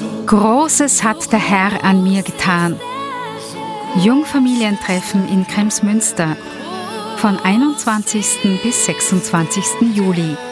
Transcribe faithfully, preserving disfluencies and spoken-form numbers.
Großes hat der Herr an mir getan. Jungfamilientreffen in Kremsmünster von einundzwanzigsten bis sechsundzwanzigsten Juli.